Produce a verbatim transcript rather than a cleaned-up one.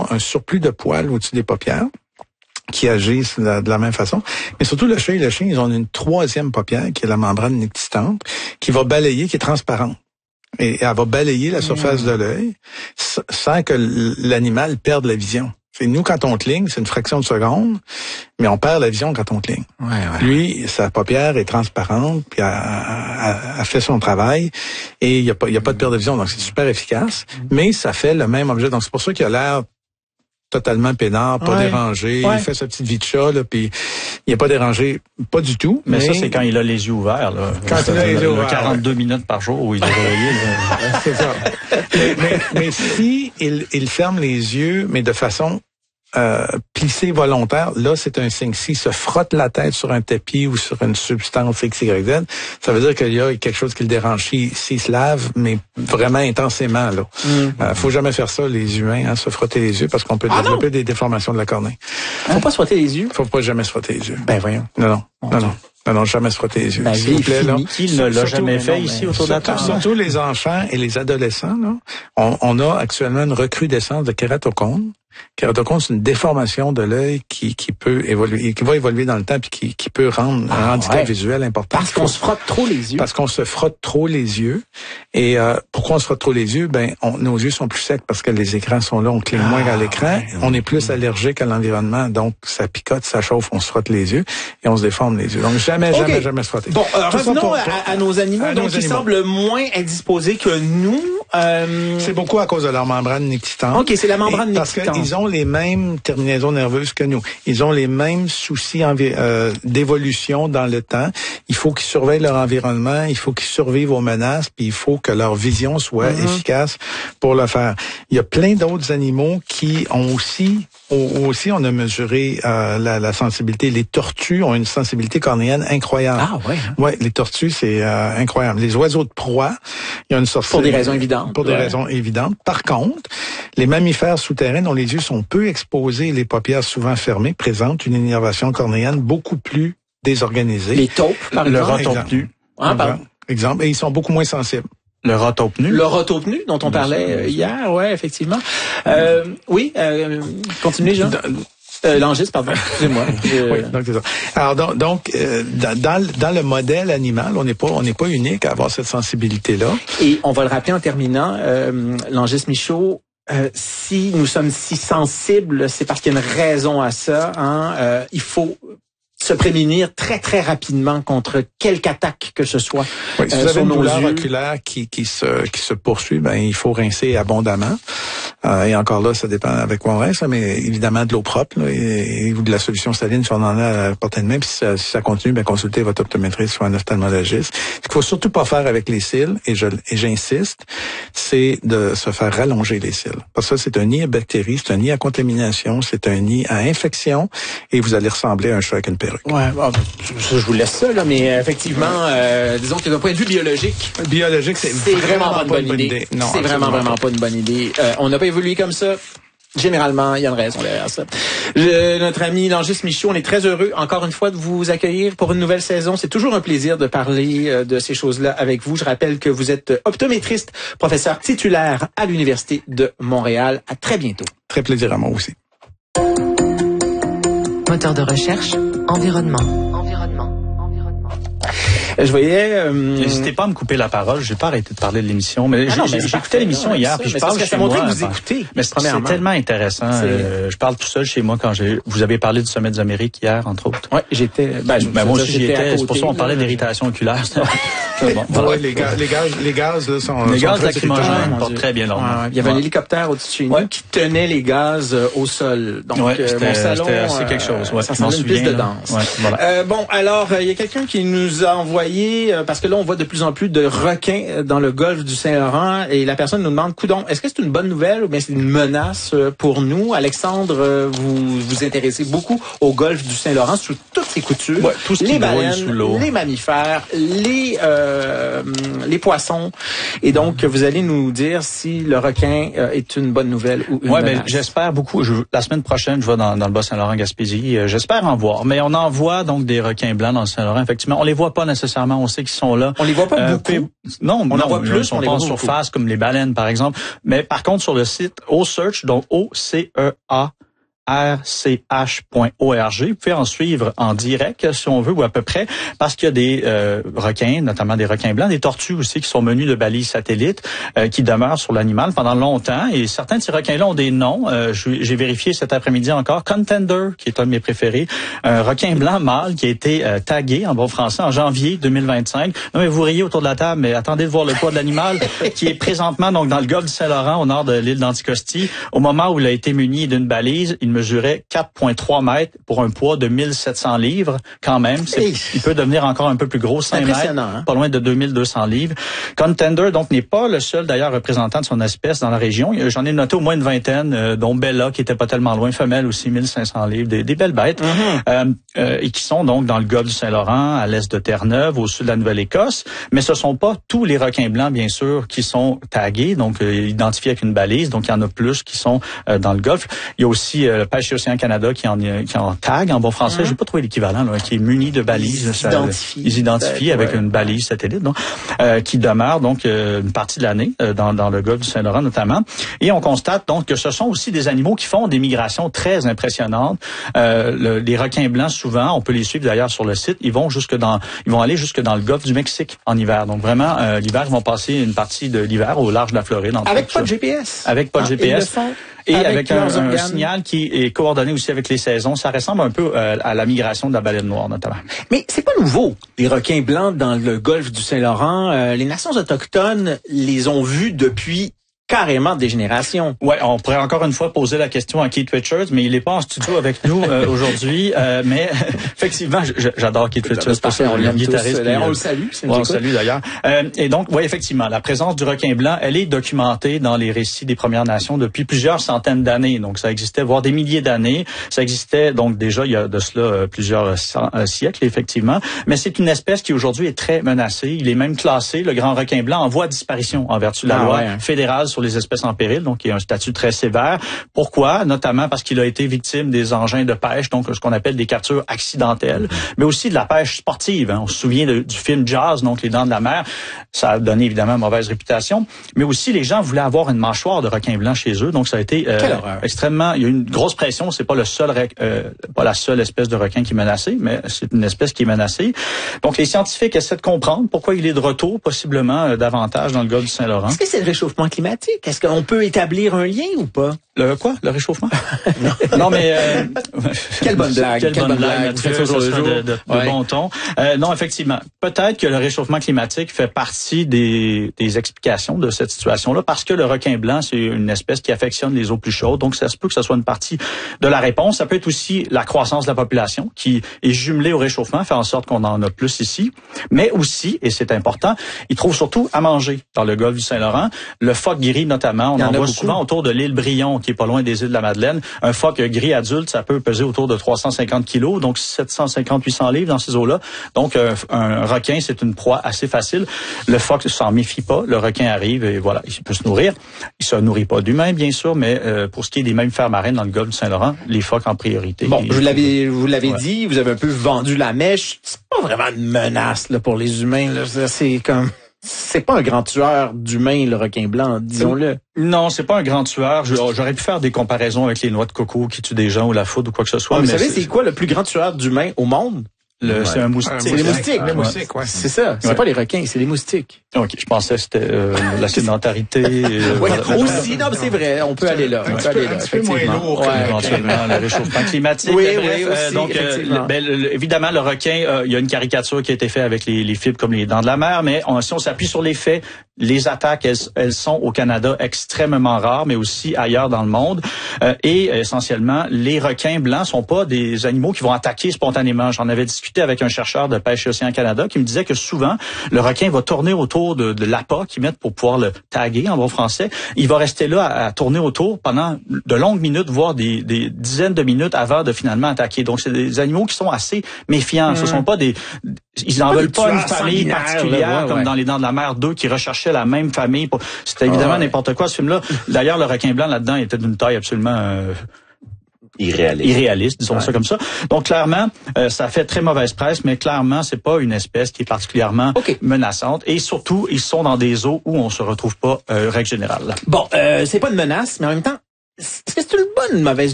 un surplus de poils au-dessus des paupières qui agissent de la, de la même façon. Mais surtout, le chat et le chien, ils ont une troisième paupière, qui est la membrane nictitante, qui va balayer, qui est transparente. Et elle va balayer la surface mmh. de l'œil sans que l'animal perde la vision. Et nous, quand on cligne, c'est une fraction de seconde, mais on perd la vision quand on cligne. Ouais, ouais. Lui, sa paupière est transparente, puis elle, elle, elle fait son travail, et il n'y a pas, il y a pas de perte de vision, donc c'est super efficace, mais ça fait le même objet. Donc c'est pour ça qu'il a l'air totalement peinard, pas ouais. dérangé. Ouais. Il fait sa petite vie de chat, là, puis il n'est pas dérangé, pas du tout. Mais, mais ça, c'est quand il a les yeux ouverts, là. Quand il a les yeux ouverts. quarante-deux minutes par jour où il est réveillé, là. C'est ça. mais, mais, mais si il, il ferme les yeux, mais de façon Euh, plissé volontaire, là, c'est un signe. S'il se frotte la tête sur un tapis ou sur une substance X Y Z, ça veut dire qu'il y a quelque chose qui le dérange. S'il, s'il se lave, mais vraiment intensément, là. Mm. Euh, faut jamais faire ça, les humains, hein, se frotter les yeux, parce qu'on peut ah développer non. des déformations de la cornée. Faut hein? pas se frotter les yeux? Faut pas jamais se frotter les yeux. Ben voyons. Non, non, oh, non, non. Non, non, jamais se frotter les yeux. Ben, s'il vous plaît, là. Qui ne l'a jamais fait non, ici autour de la table? Surtout les enfants et les adolescents, là. On, on a actuellement une recrudescence de kératocone. Kératocone, c'est une déformation de l'œil qui, qui peut évoluer, qui va évoluer dans le temps puis qui, qui peut rendre ah, un handicap ouais. visuel important. Parce qu'on se frotte trop les yeux. Parce qu'on se frotte trop les yeux. Et euh, pourquoi on se frotte trop les yeux? Ben, on, nos yeux sont plus secs parce que les écrans sont là, on cligne ah, moins à l'écran. Ouais, on est plus allergique à l'environnement, donc ça picote, ça chauffe, on se frotte les yeux et on se déforme les yeux. Donc jamais, okay. jamais, jamais se frotter. Bon, euh, revenons pour, pour, à, à nos animaux, à donc nos qui animaux. semblent moins indisposés que nous. Euh... C'est beaucoup à cause de leur membrane nictitante. Ok, c'est la membrane nictitante. Parce qu'ils ont les mêmes terminaisons nerveuses que nous. Ils ont les mêmes soucis envi- euh, d'évolution dans le temps. Il faut qu'ils surveillent leur environnement, il faut qu'ils survivent aux menaces, puis il faut que leur vision soit mm-hmm. efficace pour le faire. Il y a plein d'autres animaux qui ont aussi, aussi on a mesuré euh, la, la sensibilité. Les tortues ont une sensibilité cornéenne incroyable. Ah ouais. Hein? Ouais, les tortues c'est euh, incroyable. Les oiseaux de proie, il y a une sorte pour des raisons évidentes. Pour des ouais. raisons évidentes. Par contre, les mammifères souterrains dont les yeux sont peu exposés et les paupières souvent fermées présentent une innervation cornéenne beaucoup plus désorganisée. Les taupes, par le exemple. Le rat nu. Ah, exemple. exemple. Et ils sont beaucoup moins sensibles. Le rat nu. Le rat nu dont on parlait euh, hier, ouais, effectivement. Euh, oui, euh, continuez, Jean. Euh, Langis, pardon, excusez-moi. Je... Oui, donc c'est ça. Alors donc, donc euh, dans, dans le modèle animal, on n'est pas on n'est pas unique à avoir cette sensibilité-là. Et on va le rappeler en terminant, euh, Langis Michaud. Euh, si nous sommes si sensibles, c'est parce qu'il y a une raison à ça. Hein? Euh, il faut se prémunir très très rapidement contre quelque attaque que ce soit. Oui, si euh, vous avez une douleur yeux. oculaire qui qui se qui se poursuit, ben il faut rincer abondamment. Euh, et encore là, ça dépend avec quoi on rince, mais évidemment de l'eau propre là, et, et ou de la solution saline si on en a à la portée de main. Puis si ça, si ça continue, ben consultez votre optométriste ou un ophtalmologiste. Ce qu'il faut surtout pas faire avec les cils, et je et j'insiste, c'est de se faire rallonger les cils. Parce que ça, c'est un nid à bactéries, c'est un nid à contamination, c'est un nid à infection, et vous allez ressembler à un chat avec une perruque. Ouais, bon, je vous laisse ça là, mais effectivement, euh, disons que d'un point de vue biologique, biologique, c'est, c'est vraiment, vraiment pas une bonne, bonne idée. idée. Non, c'est vraiment vraiment pas une bonne idée. Euh, on n'a pas évolué comme ça. Généralement, il y a une raison derrière ça. Je, notre ami Langis Michaud, on est très heureux, encore une fois, de vous accueillir pour une nouvelle saison. C'est toujours un plaisir de parler euh, de ces choses-là avec vous. Je rappelle que vous êtes optométriste, professeur titulaire à l'Université de Montréal. À très bientôt. Très plaisir à moi aussi. Moteur de recherche, environnement. Environnement. Environnement. Je voyais... Euh... N'hésitez pas à me couper la parole. J'ai pas arrêté de parler de l'émission, mais, ah non, mais j'écoutais l'émission hier, ça, puis je mais parle parce que chez ça montrait moi. Que vous écoutez. Mais c'est, c'est tellement intéressant. Euh, je parle tout seul chez moi quand j'ai. Vous avez parlé du Sommet des Amériques hier, entre autres. Ouais, j'étais. Ben, ben moi aussi j'y étais. C'est pour ça qu'on parlait d'irritation oculaire. Bon, voilà. Ouais, les gaz, les gaz, les gaz là, sont. Les sont gaz lacrymogènes ah, portent très bien leur nom. Ah, il y avait ouais. un hélicoptère au-dessus de chez nous ouais. qui tenait les gaz euh, au sol. Donc ouais, euh, mon salon, c'était assez quelque chose. Ouais, ça semblait une piste de danse. Ouais, voilà. euh, bon, alors il euh, y a quelqu'un qui nous a envoyé euh, parce que là on voit de plus en plus de requins dans le golfe du Saint-Laurent et la personne nous demande, coudonc, est-ce que c'est une bonne nouvelle ou bien c'est une menace pour nous? Alexandre, vous vous intéressez beaucoup au golfe du Saint-Laurent sous toutes ses coutures. Ouais, tout ce les qui baleines, sous l'eau. Les mammifères, les euh, les poissons. Et donc, vous allez nous dire si le requin euh, est une bonne nouvelle ou une ouais, menace. Ben, j'espère beaucoup. Je, la semaine prochaine, je vais dans, dans le Bas-Saint-Laurent-Gaspésie. Euh, j'espère en voir. Mais on en voit donc des requins blancs dans le Saint-Laurent. Effectivement, on les voit pas nécessairement nécessairement, on sait qu'ils sont là. On les voit pas euh, beaucoup. Peu, non, on non, en voit plus, ils sont on les pas voit en surface comme les baleines, par exemple. Mais par contre, sur le site OCEARCH, donc O C E A R C H point org. Vous pouvez en suivre en direct, si on veut, ou à peu près, parce qu'il y a des euh, requins, notamment des requins blancs, des tortues aussi, qui sont menus de balises satellites, euh, qui demeurent sur l'animal pendant longtemps. Et certains de ces requins-là ont des noms. Euh, j'ai vérifié cet après-midi encore. Contender, qui est un de mes préférés. Un requin blanc mâle qui a été euh, tagué, en bon français, en janvier deux mille vingt-cinq. Non, mais vous riez autour de la table, mais attendez de voir le poids de l'animal, qui est présentement donc dans le golfe du Saint-Laurent, au nord de l'île d'Anticosti. Au moment où il a été muni d'une balise, il mesurait quatre virgule trois mètres pour un poids de mille sept cents livres quand même. Il peut devenir encore un peu plus gros, cinq mètres, hein? Pas loin de deux mille deux cents livres. Contender, donc, n'est pas le seul, d'ailleurs, représentant de son espèce dans la région. J'en ai noté au moins une vingtaine, euh, dont Bella, qui était pas tellement loin, femelle aussi, mille cinq cents livres, des, des belles bêtes, mm-hmm. euh, euh, et qui sont donc dans le golfe du Saint-Laurent, à l'est de Terre-Neuve, au sud de la Nouvelle-Écosse. Mais ce sont pas tous les requins blancs, bien sûr, qui sont tagués, donc euh, identifiés avec une balise. Donc, il y en a plus qui sont euh, dans le golfe. Il y a aussi euh, Pêche et Océan Canada qui en, qui en tag en bon français. Mmh. J'ai pas trouvé l'équivalent, là, qui est muni de balises. Ils s'identifient. Ils s'identifient avec ouais. une balise satellite, donc, euh, qui demeure donc euh, une partie de l'année euh, dans, dans le golfe du Saint-Laurent notamment. Et on constate donc que ce sont aussi des animaux qui font des migrations très impressionnantes. Euh, le, les requins blancs, souvent, on peut les suivre d'ailleurs sur le site. Ils vont jusque dans, ils vont aller jusque dans le golfe du Mexique en hiver. Donc vraiment, euh, l'hiver, ils vont passer une partie de l'hiver au large de la Floride. Avec pas de G P S. Avec pas de ah, G P S. Et avec, avec un, un signal qui est coordonné aussi avec les saisons. Ça ressemble un peu euh, à la migration de la baleine noire, notamment. Mais c'est pas nouveau, les requins blancs dans le golfe du Saint-Laurent. Euh, les nations autochtones les ont vus depuis carrément des générations. Ouais, on pourrait encore une fois poser la question à Keith Richards, mais il n'est pas en studio avec nous euh, aujourd'hui. Euh, mais effectivement, j'adore Keith Richards. C'est parfait, on l'aime guitariste. Tous, on le salue. Ouais, on le salue d'ailleurs. Euh, et donc, oui, effectivement, la présence du requin blanc, elle est documentée dans les récits des Premières Nations depuis plusieurs centaines d'années. Donc, ça existait, voire des milliers d'années. Ça existait donc déjà il y a de cela euh, plusieurs cent, euh, siècles, effectivement. Mais c'est une espèce qui aujourd'hui est très menacée. Il est même classé, le grand requin blanc, en voie de disparition en vertu de la ah, loi ouais. fédérale sur les espèces en péril, donc il y a un statut très sévère. Pourquoi? Notamment parce qu'il a été victime des engins de pêche, donc ce qu'on appelle des captures accidentelles, mais aussi de la pêche sportive. Hein. On se souvient de, du film Jaws, donc Les Dents de la Mer. Ça a donné évidemment une mauvaise réputation, mais aussi les gens voulaient avoir une mâchoire de requin blanc chez eux, donc ça a été euh, extrêmement... Il y a eu une grosse pression. C'est pas le seul, euh, pas la seule espèce de requin qui est menacée, mais c'est une espèce qui est menacée. Donc les scientifiques essaient de comprendre pourquoi il est de retour, possiblement euh, davantage dans le golfe du Saint-Laurent. Est-ce que c'est le réchauffement climatique? Est-ce qu'on peut établir un lien ou pas? Le quoi? Le réchauffement? non. non, mais... Euh, quelle bonne blague. Quelle, quelle bonne blague. blague. Tu fais ça sur le jour. De, de, de ouais. bon ton. Euh, non, effectivement. Peut-être que le réchauffement climatique fait partie des, des explications de cette situation-là, parce que le requin blanc, c'est une espèce qui affectionne les eaux plus chaudes. Donc, ça se peut que ce soit une partie de la réponse. Ça peut être aussi la croissance de la population qui est jumelée au réchauffement, fait en sorte qu'on en a plus ici. Mais aussi, et c'est important, ils trouvent surtout à manger dans le golfe du Saint-Laurent. Le phoque gris, notamment, on en, en voit beaucoup. Souvent autour de l'île Brion, qui est pas loin des îles de la Madeleine. Un phoque gris adulte, ça peut peser autour de trois cent cinquante kilos, donc sept cent cinquante à huit cents livres dans ces eaux-là. Donc, un, un requin, c'est une proie assez facile. Le phoque ne s'en méfie pas. Le requin arrive et voilà, il peut se nourrir. Il se nourrit pas d'humains, bien sûr, mais euh, pour ce qui est des mammifères marins dans le golfe du Saint-Laurent, les phoques en priorité. Bon, je l'avais, vous l'avez ouais. dit, vous avez un peu vendu la mèche. C'est pas vraiment une menace là, pour les humains. Là. C'est comme... C'est pas un grand tueur d'humains, le requin blanc, disons-le. Non, c'est pas un grand tueur. J'aurais pu faire des comparaisons avec les noix de coco qui tuent des gens ou la foudre ou quoi que ce soit. Oh, mais, mais vous savez, c'est quoi le plus grand tueur d'humains au monde? Le, ouais. C'est un moustique. C'est les moustiques. Les moustiques, ouais. C'est ça. C'est ouais. pas les requins, c'est les moustiques. Ok, je pensais que c'était euh, la sédentarité. euh, oui, voilà. Aussi, non, mais c'est vrai. On peut aller là. On peut aller là. Un petit peu moins lourd. Ouais, éventuellement, le réchauffement climatique. Oui, bref, oui, aussi, euh, donc, euh, ben, le, évidemment, le requin, euh, il y a une caricature qui a été faite avec les, les fibres comme les dents de la mer, mais on, si on s'appuie sur les faits, les attaques, elles, elles sont au Canada extrêmement rares, mais aussi ailleurs dans le monde. Euh, et essentiellement, les requins blancs sont pas des animaux qui vont attaquer spontanément. J'en avais discuté avec un chercheur de Pêche et Océan Canada qui me disait que souvent, le requin va tourner autour de, de l'appât qu'ils mettent pour pouvoir le taguer en bon français. Il va rester là à, à tourner autour pendant de longues minutes, voire des, des dizaines de minutes avant de finalement attaquer. Donc, c'est des animaux qui sont assez méfiants. Mmh. Ce sont pas des... Ils n'en veulent pas une famille particulière, là, ouais, comme ouais. dans Les Dents de la Mer deux, qui recherchaient la même famille. C'était évidemment oh, ouais. n'importe quoi, ce film-là. D'ailleurs, le requin blanc, là-dedans, était d'une taille absolument... Euh, irréaliste, irréaliste disons ouais. ça comme ça. Donc clairement, euh, ça fait très mauvaise presse, mais clairement, c'est pas une espèce qui est particulièrement okay. menaçante. Et surtout, ils sont dans des eaux où on se retrouve pas, euh, règle générale. Bon, euh, c'est pas une menace, mais en même temps, est-ce que c'est une bonne ou une mauvaise